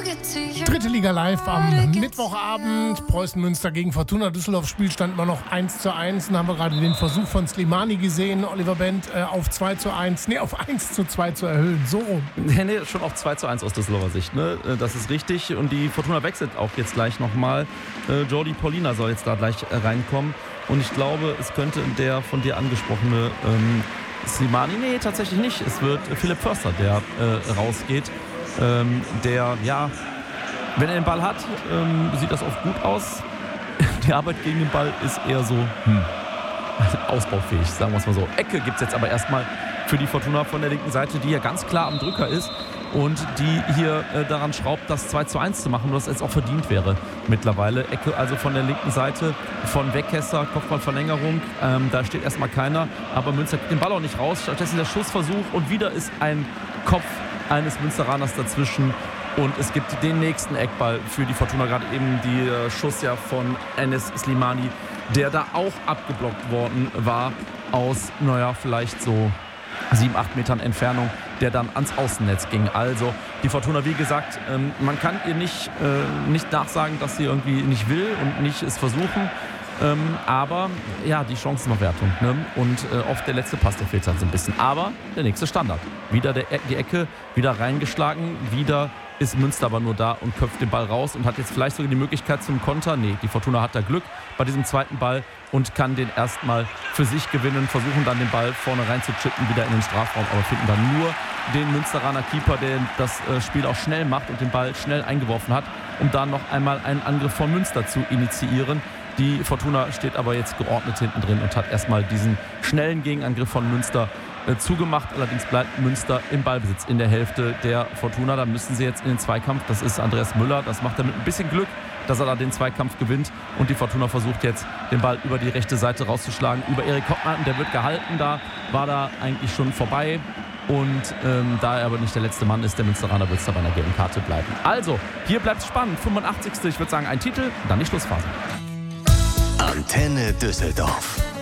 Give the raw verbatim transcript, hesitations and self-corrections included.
Dritte Liga live am Mittwochabend. Preußen Münster gegen Fortuna Düsseldorf. Spielstand immer noch eins zu eins. Dann haben wir gerade den Versuch von Slimani gesehen, Oliver Bent, äh, auf zwei zu eins, nee, auf eins zu zwei zu erhöhen. So rum. Nee, nee, schon auf zwei zu eins aus Düsseldorfer Sicht. Ne? Das ist richtig. Und die Fortuna wechselt auch jetzt gleich nochmal. Äh, Jordi Paulina soll jetzt da gleich äh, reinkommen. Und ich glaube, es könnte der von dir angesprochene ähm, Slimani, nee, tatsächlich nicht. Es wird Philipp Förster, der äh, rausgeht. Ähm, der, ja, wenn er den Ball hat, ähm, sieht das oft gut aus. Die Arbeit gegen den Ball ist eher so hm, ausbaufähig, sagen wir es mal so. Ecke gibt es jetzt aber erstmal für die Fortuna von der linken Seite, die ja ganz klar am Drücker ist und die hier äh, daran schraubt, das zwei zu eins zu machen, was jetzt auch verdient wäre mittlerweile. Ecke also von der linken Seite von Weghesser, Kopfballverlängerung, ähm, da steht erstmal keiner, aber Münster kriegt den Ball auch nicht raus, stattdessen der Schussversuch und wieder ist ein Kopf eines Münsteraners dazwischen und es gibt den nächsten Eckball für die Fortuna, gerade eben die äh, Schuss ja von Enes Slimani, der da auch abgeblockt worden war aus, naja, vielleicht so sieben, acht Metern Entfernung, der dann ans Außennetz ging. Also die Fortuna, wie gesagt, ähm, man kann ihr nicht, äh, nicht nachsagen, dass sie irgendwie nicht will und nicht es versuchen. Ähm, aber ja, die Chancenverwertung, ne? Und äh, oft der letzte Pass, der fehlt halt so ein bisschen. Aber der nächste Standard. Wieder der, die Ecke, wieder reingeschlagen, wieder ist Münster aber nur da und köpft den Ball raus und hat jetzt vielleicht sogar die Möglichkeit zum Konter. Nee, die Fortuna hat da Glück bei diesem zweiten Ball und kann den erstmal für sich gewinnen, versuchen dann den Ball vorne rein zu chippen, wieder in den Strafraum, aber finden dann nur den Münsteraner Keeper, der das Spiel auch schnell macht und den Ball schnell eingeworfen hat, um dann noch einmal einen Angriff von Münster zu initiieren. Die Fortuna steht aber jetzt geordnet hinten drin und hat erstmal diesen schnellen Gegenangriff von Münster äh, zugemacht. Allerdings bleibt Münster im Ballbesitz in der Hälfte der Fortuna. Da müssen sie jetzt in den Zweikampf. Das ist Andreas Müller. Das macht er mit ein bisschen Glück, dass er da den Zweikampf gewinnt. Und die Fortuna versucht jetzt, den Ball über die rechte Seite rauszuschlagen. Über Erik Hoppmann. Der wird gehalten. Da war da eigentlich schon vorbei. Und ähm, da er aber nicht der letzte Mann ist, der Münsteraner, wird es da bei einer gelben Karte bleiben. Also, hier bleibt es spannend. fünfundachtzigste Ich würde sagen, ein Titel, dann die Schlussphase. Antenne Düsseldorf.